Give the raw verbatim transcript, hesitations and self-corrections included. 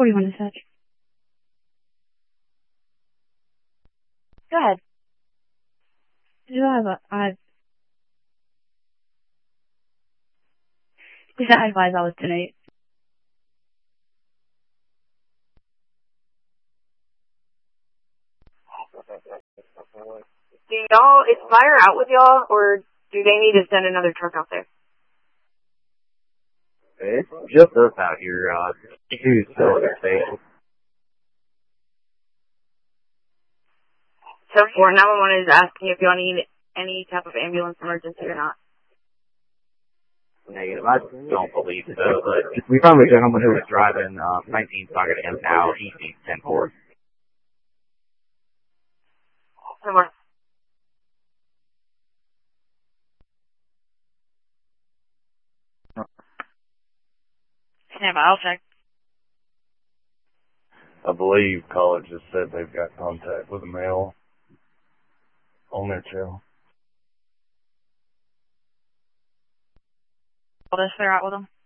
forty-one dispatch. Go ahead. Do I have a, I, did I advise I was tonight? Do y'all, is fire out with y'all, or do they need to send another truck out there? It's just us out here, uh, who's still at the station. So for nine one one is asking if y'all need any type of ambulance emergency or not. Negative. I don't believe so, but we found a gentleman who was driving, uh, nineteen Socket M now, he needs ten four. Somewhere. Stand by, I'll check. I believe college just said they've got contact with a male on their trail. I'll just clear out with them.